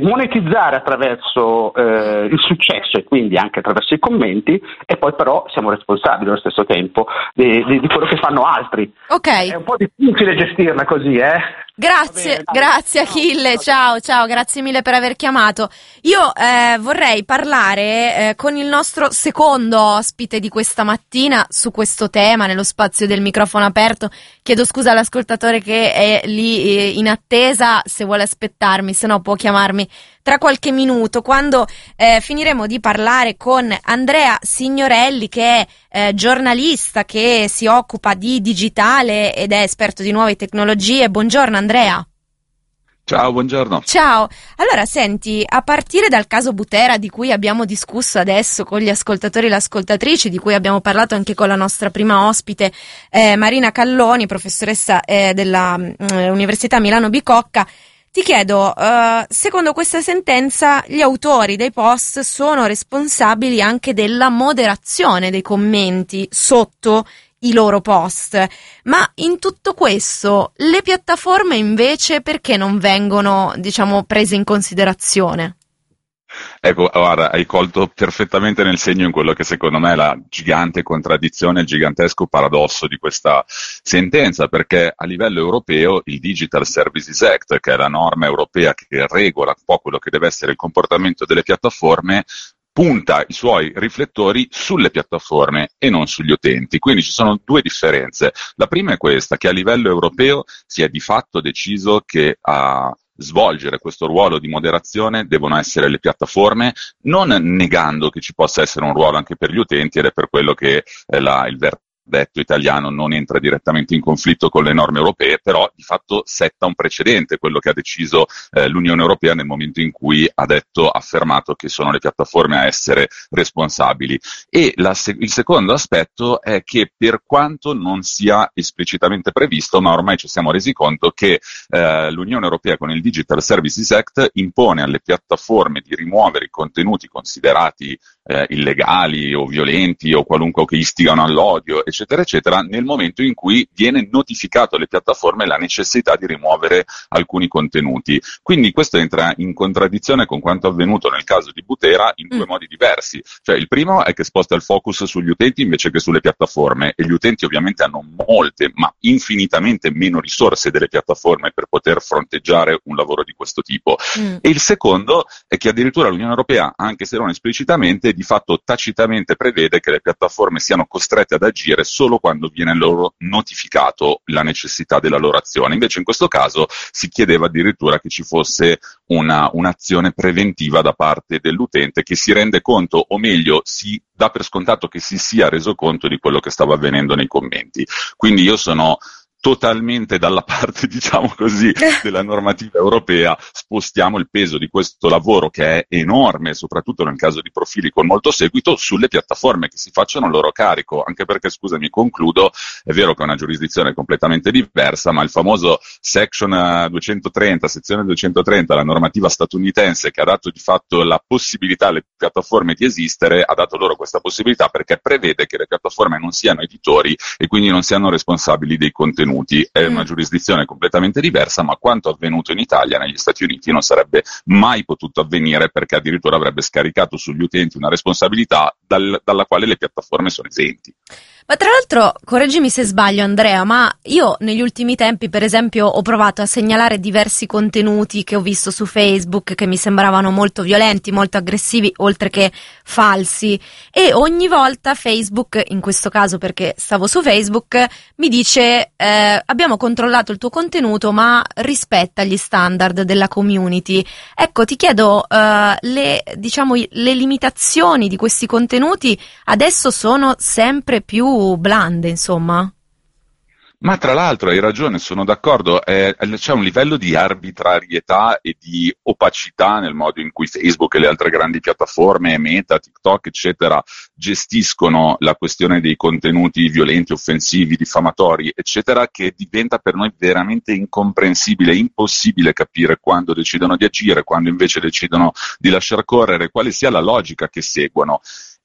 monetizzare attraverso il successo e quindi anche attraverso i commenti, e poi però siamo responsabili allo stesso tempo di quello che fanno altri. Ok. È un po' difficile gestirla così, Grazie, grazie Achille, ciao, grazie mille per aver chiamato. Io vorrei parlare con il nostro secondo ospite di questa mattina su questo tema, nello spazio del microfono aperto. Chiedo scusa all'ascoltatore che è lì in attesa, se vuole aspettarmi, se no può chiamarmi tra qualche minuto, quando finiremo di parlare con Andrea Signorelli, che è giornalista, che si occupa di digitale ed è esperto di nuove tecnologie. Buongiorno Andrea. Ciao, buongiorno. Ciao. Allora, senti, a partire dal caso Butera, di cui abbiamo discusso adesso con gli ascoltatori e le ascoltatrici, di cui abbiamo parlato anche con la nostra prima ospite, Marina Calloni, professoressa della Università Milano Bicocca, ti chiedo, secondo questa sentenza, gli autori dei post sono responsabili anche della moderazione dei commenti sotto i loro post, ma in tutto questo le piattaforme invece perché non vengono, prese in considerazione? Ecco, guarda, hai colto perfettamente nel segno in quello che secondo me è la gigante contraddizione, il gigantesco paradosso di questa sentenza, perché a livello europeo il Digital Services Act, che è la norma europea che regola un po' quello che deve essere il comportamento delle piattaforme, punta i suoi riflettori sulle piattaforme e non sugli utenti. Quindi ci sono due differenze. La prima è questa, che a livello europeo si è di fatto deciso che a svolgere questo ruolo di moderazione devono essere le piattaforme, non negando che ci possa essere un ruolo anche per gli utenti, ed è per quello che il verdetto italiano non entra direttamente in conflitto con le norme europee, però di fatto setta un precedente, quello che ha deciso l'Unione Europea nel momento in cui ha affermato che sono le piattaforme a essere responsabili. E il secondo aspetto è che, per quanto non sia esplicitamente previsto, ma ormai ci siamo resi conto che l'Unione Europea con il Digital Services Act impone alle piattaforme di rimuovere i contenuti considerati illegali o violenti o qualunque che istigano all'odio, eccetera, eccetera, nel momento in cui viene notificato alle piattaforme la necessità di rimuovere alcuni contenuti. Quindi questo entra in contraddizione con quanto avvenuto nel caso di Butera in due modi diversi. Cioè, il primo è che sposta il focus sugli utenti invece che sulle piattaforme, e gli utenti ovviamente hanno molte, ma infinitamente meno risorse delle piattaforme per poter fronteggiare un lavoro di questo tipo. E il secondo è che addirittura l'Unione Europea, anche se non esplicitamente, di fatto tacitamente prevede che le piattaforme siano costrette ad agire solo quando viene loro notificato la necessità della loro azione. Invece in questo caso si chiedeva addirittura che ci fosse un'azione preventiva da parte dell'utente, che si rende conto, o meglio si dà per scontato che si sia reso conto di quello che stava avvenendo nei commenti. Quindi io sono totalmente dalla parte, diciamo così, della normativa europea. Spostiamo il peso di questo lavoro, che è enorme, soprattutto nel caso di profili con molto seguito, sulle piattaforme, che si facciano il loro carico, anche perché, scusami, concludo, è vero che è una giurisdizione completamente diversa, ma il famoso sezione 230, la normativa statunitense, che ha dato di fatto la possibilità alle piattaforme di esistere, ha dato loro questa possibilità perché prevede che le piattaforme non siano editori e quindi non siano responsabili dei contenuti. È una giurisdizione completamente diversa, ma quanto avvenuto in Italia, negli Stati Uniti, non sarebbe mai potuto avvenire, perché addirittura avrebbe scaricato sugli utenti una responsabilità dalla quale le piattaforme sono esenti. Ma tra l'altro, correggimi se sbaglio Andrea, ma io negli ultimi tempi, per esempio, ho provato a segnalare diversi contenuti che ho visto su Facebook che mi sembravano molto violenti, molto aggressivi, oltre che falsi, e ogni volta Facebook, in questo caso perché stavo su Facebook, mi dice abbiamo controllato il tuo contenuto ma rispetta gli standard della community. Ecco, ti chiedo, le limitazioni di questi contenuti adesso sono sempre più blande, insomma. Ma tra l'altro hai ragione, sono d'accordo, c'è un livello di arbitrarietà e di opacità nel modo in cui Facebook e le altre grandi piattaforme, Meta, TikTok, eccetera, gestiscono la questione dei contenuti violenti, offensivi, diffamatori, eccetera, che diventa per noi veramente incomprensibile, impossibile capire quando decidono di agire, quando invece decidono di lasciar correre, quale sia la logica che seguono.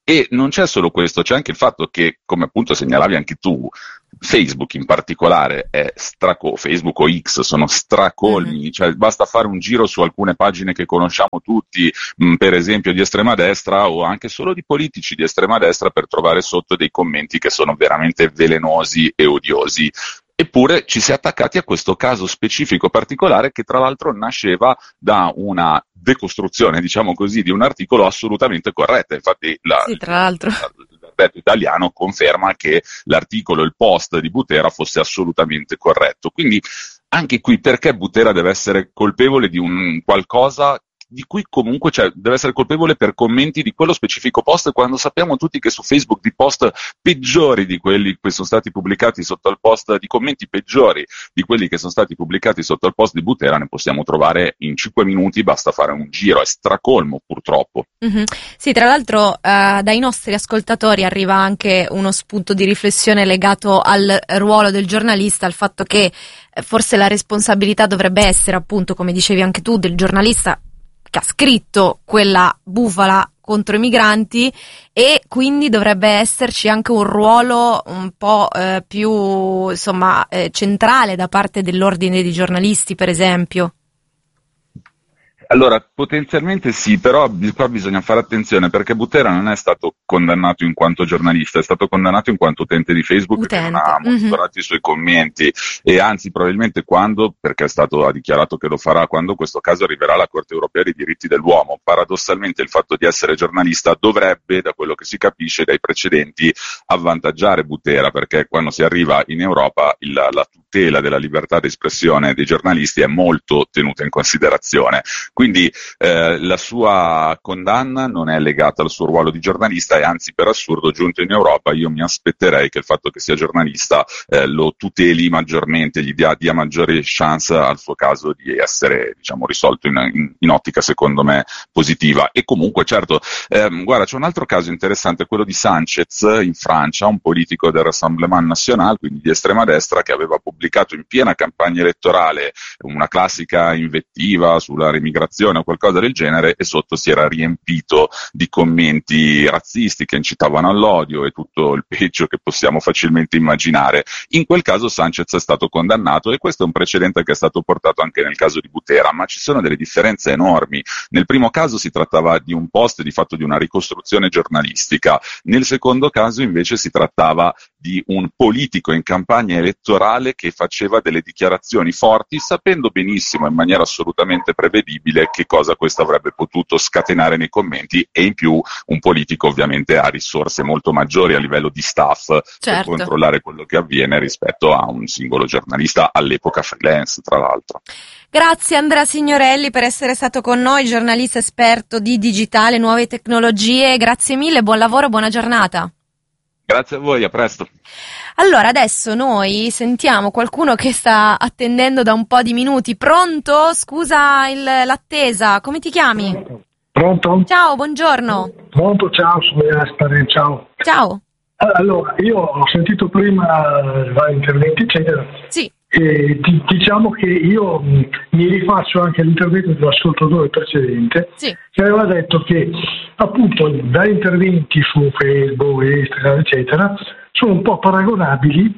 E non c'è solo questo, c'è anche il fatto che, come appunto segnalavi anche tu, Facebook in particolare è Facebook o X sono stracolmi, cioè basta fare un giro su alcune pagine che conosciamo tutti, per esempio di estrema destra o anche solo di politici di estrema destra, per trovare sotto dei commenti che sono veramente velenosi e odiosi. Eppure ci si è attaccati a questo caso specifico particolare, che tra l'altro nasceva da una decostruzione, diciamo così, di un articolo assolutamente corretto. Infatti sì, tra l'altro l'alfabeto italiano conferma che l'articolo, il post di Butera fosse assolutamente corretto. Quindi anche qui, perché Butera deve essere colpevole di un qualcosa di cui comunque, cioè, deve essere colpevole per commenti di quello specifico post, quando sappiamo tutti che su Facebook di post peggiori di quelli che sono stati pubblicati sotto al post, di commenti peggiori di quelli che sono stati pubblicati sotto al post di Butera, ne possiamo trovare in 5 minuti, basta fare un giro, è stracolmo purtroppo. Mm-hmm. Sì, tra l'altro dai nostri ascoltatori arriva anche uno spunto di riflessione legato al ruolo del giornalista, al fatto che forse la responsabilità dovrebbe essere, appunto, come dicevi anche tu, del giornalista che ha scritto quella bufala contro i migranti, e quindi dovrebbe esserci anche un ruolo un po' più centrale da parte dell'ordine dei giornalisti, per esempio. Allora, potenzialmente sì, però qua bisogna fare attenzione, perché Butera non è stato condannato in quanto giornalista, è stato condannato in quanto utente di Facebook che non ha monitorato i suoi commenti, e anzi probabilmente perché ha dichiarato che lo farà quando questo caso arriverà alla Corte Europea dei diritti dell'uomo. Paradossalmente il fatto di essere giornalista dovrebbe, da quello che si capisce dai precedenti, avvantaggiare Butera, perché quando si arriva in Europa la tutela della libertà di espressione dei giornalisti è molto tenuta in considerazione. Quindi la sua condanna non è legata al suo ruolo di giornalista, e anzi, per assurdo, giunto in Europa, io mi aspetterei che il fatto che sia giornalista lo tuteli maggiormente, gli dia maggiori chance al suo caso di essere, diciamo, risolto in ottica, secondo me, positiva. E comunque, certo, guarda, c'è un altro caso interessante, quello di Sanchez in Francia, un politico del Rassemblement National, quindi di estrema destra, che aveva pubblicato in piena campagna elettorale una classica invettiva sulla remigrazione o qualcosa del genere, e sotto si era riempito di commenti razzisti che incitavano all'odio e tutto il peggio che possiamo facilmente immaginare. In quel caso Sanchez è stato condannato, e questo è un precedente che è stato portato anche nel caso di Butera, ma ci sono delle differenze enormi. Nel primo caso si trattava di un post, di fatto di una ricostruzione giornalistica, nel secondo caso invece si trattava di un politico in campagna elettorale che faceva delle dichiarazioni forti, sapendo benissimo, in maniera assolutamente prevedibile, che cosa questo avrebbe potuto scatenare nei commenti, e in più un politico ovviamente ha risorse molto maggiori a livello di staff, per controllare quello che avviene, rispetto a un singolo giornalista, all'epoca freelance, tra l'altro. Grazie Andrea Signorelli per essere stato con noi, giornalista esperto di digitale, nuove tecnologie. Grazie mille, buon lavoro, buona giornata. Grazie a voi, a presto. Allora, adesso noi sentiamo qualcuno che sta attendendo da un po' di minuti. Pronto? Scusa l'attesa, come ti chiami? Pronto? Ciao, buongiorno. Pronto, ciao, sono Gaspare, ciao. Ciao. Allora, io ho sentito prima vari interventi, eccetera. Sì. E diciamo che io mi rifaccio anche all'intervento dell'ascoltatore precedente, sì, che aveva detto che appunto dai interventi su Facebook, Instagram, eccetera, sono un po' paragonabili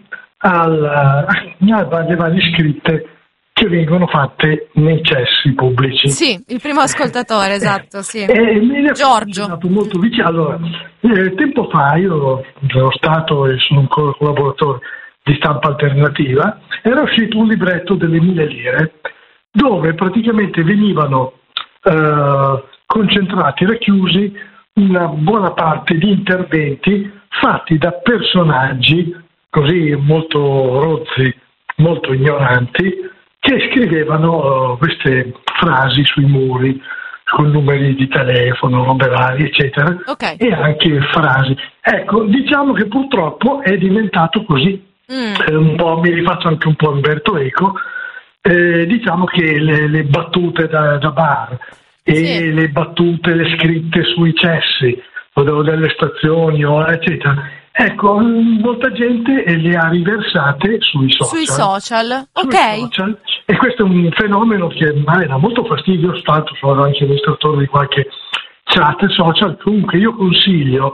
alle varie scritte che vengono fatte nei cessi pubblici. Sì, il primo ascoltatore, esatto, sì. Giorgio. Sono molto vicino. Allora, tempo fa io sono stato e sono ancora collaboratore di Stampa Alternativa, era uscito un libretto delle 1000 lire, dove praticamente venivano concentrati, racchiusi una buona parte di interventi fatti da personaggi così molto rozzi, molto ignoranti, che scrivevano queste frasi sui muri, con numeri di telefono, robe varie, eccetera, e anche frasi. Ecco, diciamo che purtroppo è diventato così. Un po', mi rifaccio anche un po' Umberto Eco, diciamo che le battute da bar e le battute, le scritte sui cessi o delle stazioni, eccetera, ecco, molta gente le ha riversate sui social. Sui social, social, e questo è un fenomeno che mi dà molto fastidio, tanto sono anche amministratore di qualche chat social. Comunque io consiglio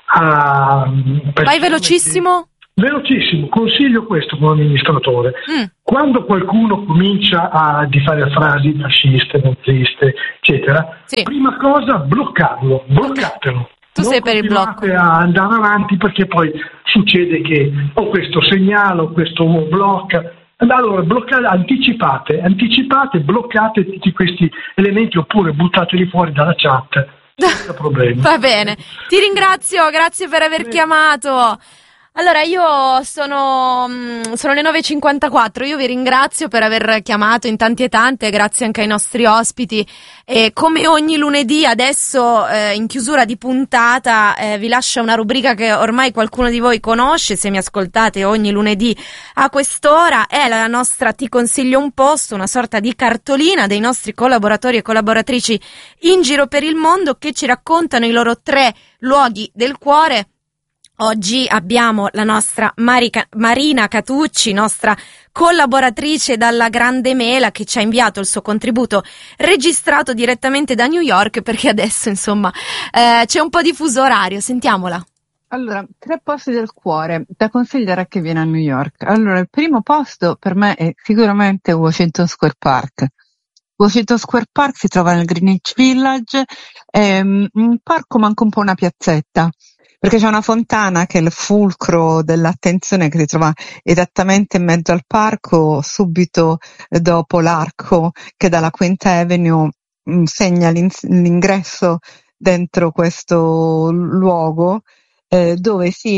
Vai velocissimo. Velocissimo, consiglio questo come amministratore. Quando qualcuno comincia a fare frasi fasciste, naziste, eccetera, sì. Prima cosa bloccatelo. Tu sei per il blocco. A andare avanti perché poi succede che o questo segnala o questo blocca. Allora anticipate, bloccate tutti questi elementi oppure buttateli fuori dalla chat senza problemi. Va bene, ti ringrazio, grazie per aver chiamato. Allora, io sono le 9.54, io vi ringrazio per aver chiamato in tanti e tante, grazie anche ai nostri ospiti, e come ogni lunedì adesso in chiusura di puntata vi lascio una rubrica che ormai qualcuno di voi conosce, se mi ascoltate ogni lunedì a quest'ora, è la nostra Ti consiglio un posto, una sorta di cartolina dei nostri collaboratori e collaboratrici in giro per il mondo che ci raccontano i loro 3 luoghi del cuore. Oggi abbiamo la nostra Marina Catucci, nostra collaboratrice dalla Grande Mela, che ci ha inviato il suo contributo registrato direttamente da New York, perché adesso insomma c'è un po' di fuso orario. Sentiamola. Allora, 3 posti del cuore da consigliare a chi viene a New York. Allora, il primo posto per me è sicuramente Washington Square Park. Washington Square Park si trova nel Greenwich Village, è un parco ma anche un po' una piazzetta, perché c'è una fontana che è il fulcro dell'attenzione, che si trova esattamente in mezzo al parco, subito dopo l'arco che dalla Quinta Avenue segna l'ingresso dentro questo luogo, dove si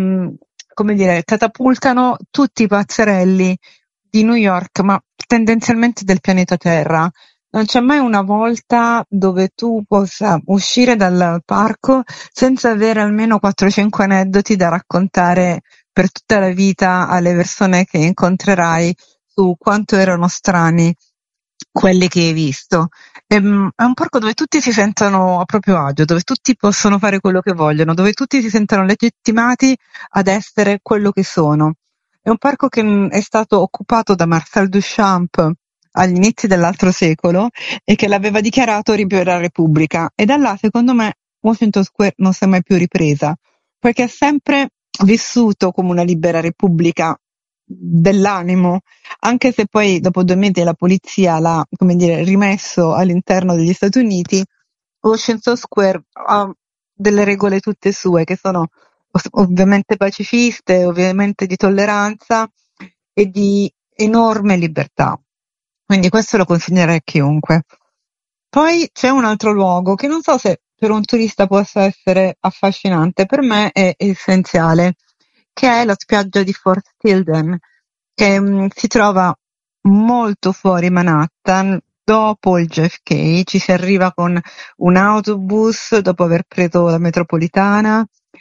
catapultano tutti i pazzerelli di New York, ma tendenzialmente del pianeta Terra. Non c'è mai una volta dove tu possa uscire dal parco senza avere almeno 4-5 aneddoti da raccontare per tutta la vita alle persone che incontrerai su quanto erano strani quelli che hai visto. È un parco dove tutti si sentono a proprio agio, dove tutti possono fare quello che vogliono, dove tutti si sentono legittimati ad essere quello che sono. È un parco che è stato occupato da Marcel Duchamp agli inizi dell'altro secolo e che l'aveva dichiarato Ripio della Repubblica, e da là secondo me Washington Square non si è mai più ripresa, perché ha sempre vissuto come una libera repubblica dell'animo, anche se poi dopo 2 mesi la polizia l'ha, rimesso all'interno degli Stati Uniti. Washington Square ha delle regole tutte sue, che sono ovviamente pacifiste, ovviamente di tolleranza e di enorme libertà. Quindi questo lo consiglierei a chiunque. Poi c'è un altro luogo che non so se per un turista possa essere affascinante, per me è essenziale, che è la spiaggia di Fort Tilden, che si trova molto fuori Manhattan. Dopo il JFK ci si arriva con un autobus dopo aver preso la metropolitana,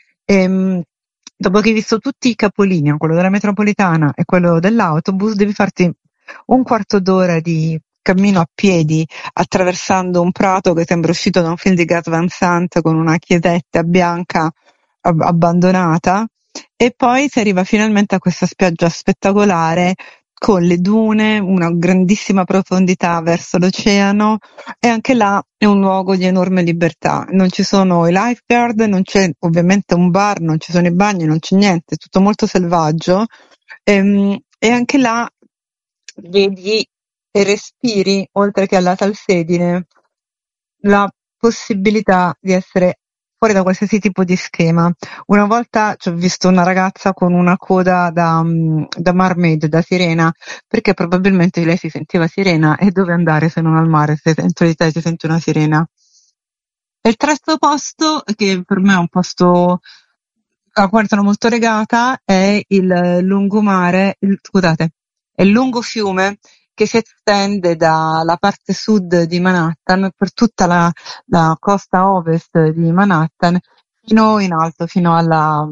dopo che hai visto tutti i capolinea, quello della metropolitana e quello dell'autobus, devi farti un quarto d'ora di cammino a piedi attraversando un prato che sembra uscito da un film di Gus Van Sant, con una chiesetta bianca abbandonata, e poi si arriva finalmente a questa spiaggia spettacolare con le dune, una grandissima profondità verso l'oceano, e anche là è un luogo di enorme libertà. Non ci sono i lifeguard, non c'è ovviamente un bar, non ci sono i bagni, non c'è niente, è tutto molto selvaggio, e anche là vedi e respiri, oltre che alla salsedine, la possibilità di essere fuori da qualsiasi tipo di schema. Una volta ci ho visto una ragazza con una coda da mermaid, da sirena, perché probabilmente lei si sentiva sirena, e dove andare se non al mare, se dentro di te si sente una sirena. E il terzo posto, che per me è un posto a cui sono molto legata, è il lungomare, è il lungo fiume che si estende dalla parte sud di Manhattan per tutta la costa ovest di Manhattan fino in alto, fino alla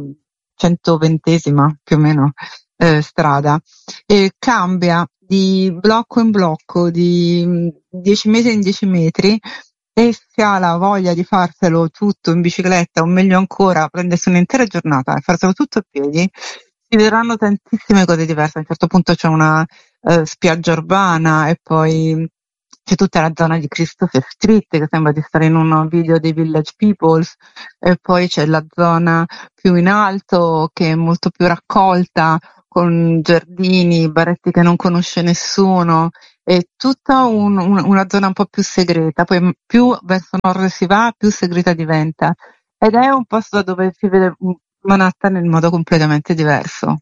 120ª più o meno strada, e cambia di blocco in blocco, di 10 metri in 10 metri, e si ha la voglia di farselo tutto in bicicletta, o meglio ancora prendersi un'intera giornata e farselo tutto a piedi, si vedranno tantissime cose diverse. A un certo punto c'è una spiaggia urbana, e poi c'è tutta la zona di Christopher Street che sembra di stare in un video dei Village Peoples, e poi c'è la zona più in alto che è molto più raccolta, con giardini, baretti che non conosce nessuno, è tutta una zona un po' più segreta, poi più verso nord si va, più segreta diventa, ed è un posto dove si vede Manhattan in modo completamente diverso.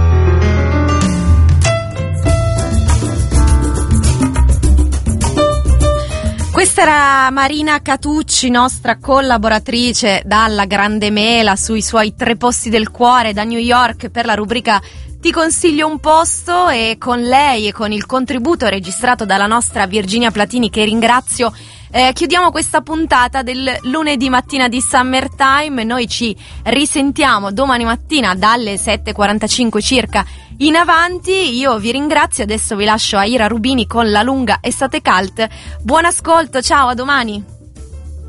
Questa era Marina Catucci, nostra collaboratrice dalla Grande Mela sui suoi 3 posti del cuore da New York per la rubrica Ti consiglio un posto, e con lei e con il contributo registrato dalla nostra Virginia Platini, che ringrazio, chiudiamo questa puntata del lunedì mattina di Summertime. Noi ci risentiamo domani mattina dalle 7:45 circa in avanti. Io vi ringrazio, adesso vi lascio a Ira Rubini con La lunga estate cult. Buon ascolto, ciao, a domani.